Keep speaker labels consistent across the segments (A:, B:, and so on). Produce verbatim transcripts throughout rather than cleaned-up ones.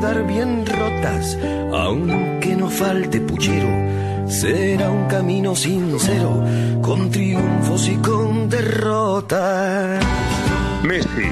A: Estar bien rotas, aunque no falte puchero, será un camino sincero, con triunfos y con derrotas.
B: Messi,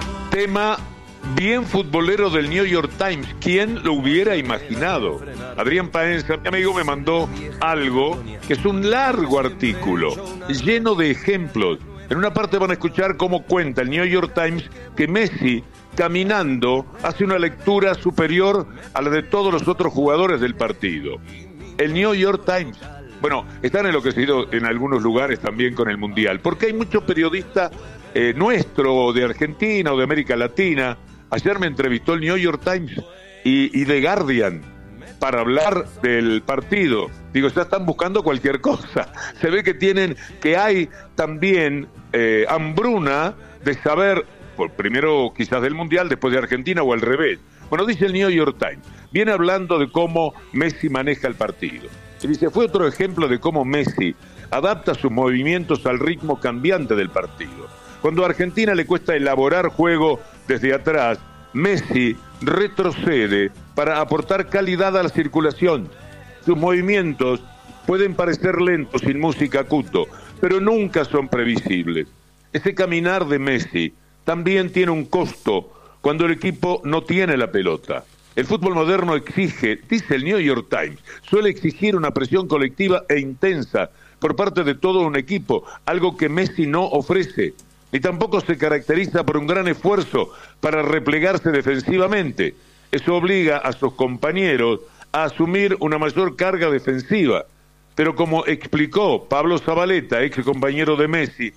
B: tema bien futbolero del New York Times. ¿Quién lo hubiera imaginado? Adrián Paenza, mi amigo, me mandó algo que es un largo artículo lleno de ejemplos. En una parte van a escuchar cómo cuenta el New York Times que Messi, caminando, hace una lectura superior a la de todos los otros jugadores del partido. El New York Times, bueno, están enloquecidos en algunos lugares también con el Mundial, porque hay muchos periodistas eh, nuestro, de Argentina o de América Latina. Ayer me entrevistó el New York Times y, y The Guardian para hablar del partido. Digo, ya están buscando cualquier cosa. Se ve que tienen, que hay también eh, hambruna de saber, por primero quizás del Mundial, después de Argentina o al revés. Bueno, dice el New York Times, viene hablando de cómo Messi maneja el partido. Y dice, fue otro ejemplo de cómo Messi adapta sus movimientos al ritmo cambiante del partido. Cuando a Argentina le cuesta elaborar juego desde atrás, Messi retrocede para aportar calidad a la circulación. Sus movimientos pueden parecer lentos sin música Kuto, pero nunca son previsibles. Ese caminar de Messi también tiene un costo cuando el equipo no tiene la pelota. El fútbol moderno exige, dice el New York Times, suele exigir una presión colectiva e intensa por parte de todo un equipo, algo que Messi no ofrece, ni tampoco se caracteriza por un gran esfuerzo para replegarse defensivamente. Eso obliga a sus compañeros a asumir una mayor carga defensiva. Pero como explicó Pablo Zabaleta, ex compañero de Messi,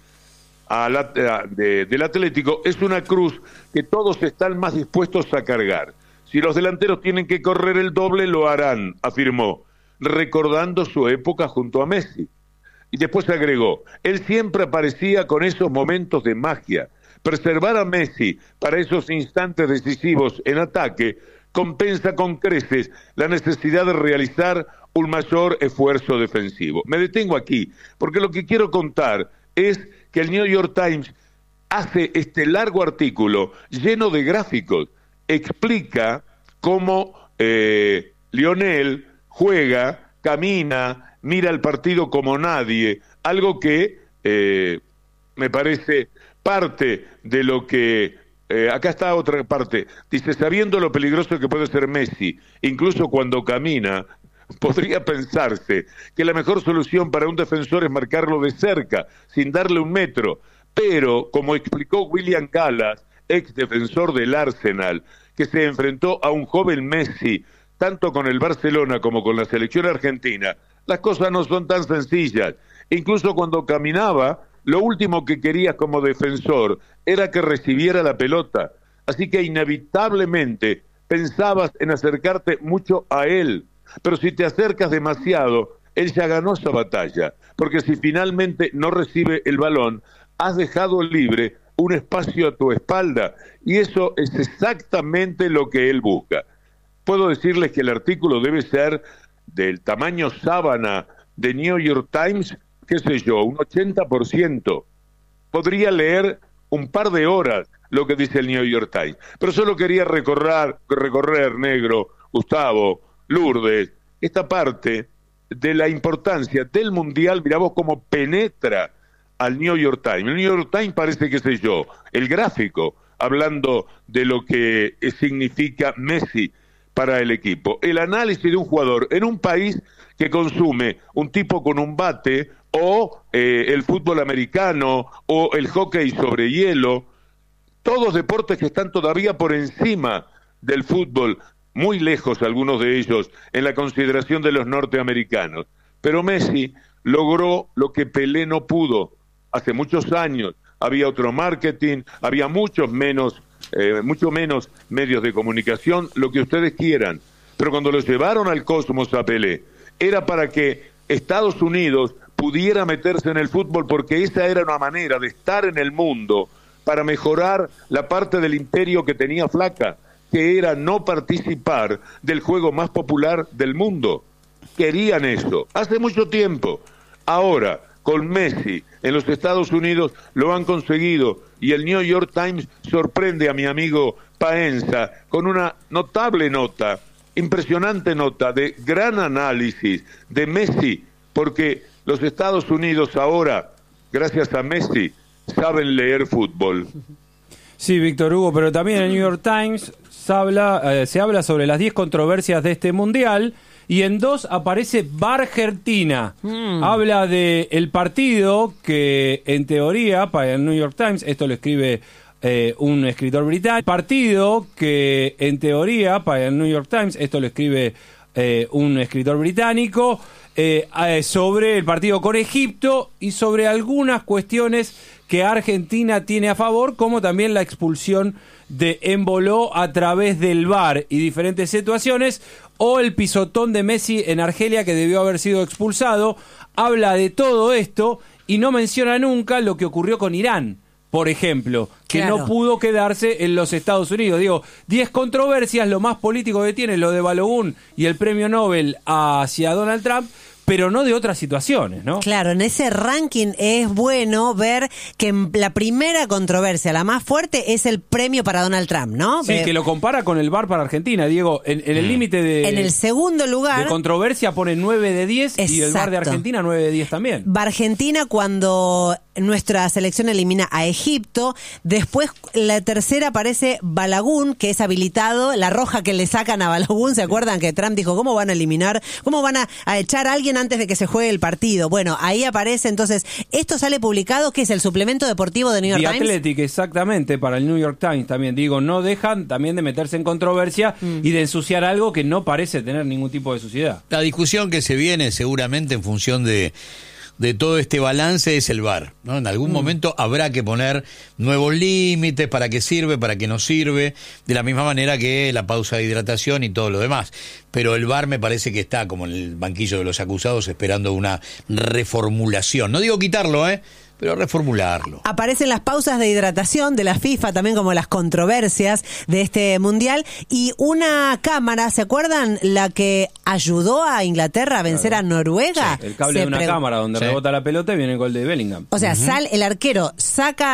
B: A la, a, de, del Atlético, es una cruz que todos están más dispuestos a cargar. Si los delanteros tienen que correr el doble, lo harán, afirmó, recordando su época junto a Messi. Y después agregó, él siempre aparecía con esos momentos de magia. Preservar a Messi para esos instantes decisivos en ataque compensa con creces la necesidad de realizar un mayor esfuerzo defensivo. Me detengo aquí, porque lo que quiero contar es que el New York Times hace este largo artículo lleno de gráficos, explica cómo eh, Lionel juega, camina, mira el partido como nadie, algo que eh, me parece parte de lo que... Eh, acá está otra parte, dice, sabiendo lo peligroso que puede ser Messi, incluso cuando camina, podría pensarse que la mejor solución para un defensor es marcarlo de cerca, sin darle un metro, pero, como explicó William Gallas, ex defensor del Arsenal, que se enfrentó a un joven Messi, tanto con el Barcelona como con la selección argentina, las cosas no son tan sencillas. Incluso cuando caminaba, lo último que querías como defensor era que recibiera la pelota, así que inevitablemente pensabas en acercarte mucho a él. Pero si te acercas demasiado, él ya ganó esa batalla, porque si finalmente no recibe el balón, has dejado libre un espacio a tu espalda, y eso es exactamente lo que él busca. Puedo decirles que el artículo debe ser del tamaño sábana de New York Times, qué sé yo, un ochenta por ciento. Podría leer un par de horas lo que dice el New York Times, pero solo quería recorrer, recorrer, negro, Gustavo, Lourdes, esta parte de la importancia del Mundial. Mirá vos cómo penetra al New York Times. El New York Times parece, qué sé yo, el gráfico, hablando de lo que significa Messi para el equipo. El análisis de un jugador en un país que consume un tipo con un bate, o eh, el fútbol americano, o el hockey sobre hielo, todos deportes que están todavía por encima del fútbol, muy lejos algunos de ellos en la consideración de los norteamericanos. Pero Messi logró lo que Pelé no pudo. Hace muchos años había otro marketing, había muchos menos, eh, mucho menos medios de comunicación, lo que ustedes quieran. Pero cuando los llevaron al cosmos a Pelé, era para que Estados Unidos pudiera meterse en el fútbol, porque esa era una manera de estar en el mundo para mejorar la parte del imperio que tenía flaca, que era no participar del juego más popular del mundo. Querían eso, hace mucho tiempo. Ahora, con Messi en los Estados Unidos lo han conseguido, y el New York Times sorprende a mi amigo Paenza con una notable nota, impresionante nota de gran análisis de Messi, porque los Estados Unidos ahora, gracias a Messi, saben leer fútbol.
C: Sí, Víctor Hugo, pero también en el New York Times se habla, eh, se habla sobre las diez controversias de este mundial, y en dos aparece Bargentina. Mm. Habla de el partido que, en teoría, para el New York Times, esto lo escribe eh, un escritor británico, partido que, en teoría, para el New York Times, esto lo escribe eh, un escritor británico, eh, eh, sobre el partido con Egipto y sobre algunas cuestiones que Argentina tiene a favor, como también la expulsión de Embolo a través del V A R y diferentes situaciones, o el pisotón de Messi en Argelia, que debió haber sido expulsado. Habla de todo esto y no menciona nunca lo que ocurrió con Irán, por ejemplo, que claro, no pudo quedarse en los Estados Unidos. Digo, diez controversias, lo más político que tiene lo de Balogun y el premio Nobel hacia Donald Trump, pero no de otras situaciones, ¿no?
D: Claro, en ese ranking es bueno ver que la primera controversia, la más fuerte, es el premio para Donald Trump, ¿no?
C: Sí,
D: eh,
C: que lo compara con el V A R para Argentina, Diego. En, en el límite de...
D: En el segundo lugar...
C: De controversia pone nueve de diez, exacto, y el V A R de Argentina nueve de diez también.
D: Argentina, cuando nuestra selección elimina a Egipto, después la tercera aparece Balogun, que es habilitado, la roja que le sacan a Balogun. ¿Se acuerdan que Trump dijo, ¿cómo van a eliminar? ¿Cómo van a, a echar a alguien antes de que se juegue el partido? Bueno, ahí aparece. Entonces, esto sale publicado, que es el suplemento deportivo de New York
C: The
D: Times.
C: Athletic, exactamente, para el New York Times también. Digo, no dejan también de meterse en controversia mm. y de ensuciar algo que no parece tener ningún tipo de suciedad.
E: La discusión que se viene seguramente en función de de todo este balance es el V A R, ¿no? En algún mm. momento habrá que poner nuevos límites, para qué sirve, para qué no sirve, de la misma manera que la pausa de hidratación y todo lo demás. Pero el V A R me parece que está como en el banquillo de los acusados esperando una reformulación. No digo quitarlo, ¿eh? Pero reformularlo.
D: Aparecen las pausas de hidratación de la FIFA, también como las controversias de este mundial, y una cámara, ¿se acuerdan? La que ayudó a Inglaterra a vencer claro. a Noruega.
C: Sí, el cable de una pre... cámara donde sí. rebota la pelota y viene el gol de Bellingham.
D: O sea,
C: uh-huh.
D: sal, el arquero saca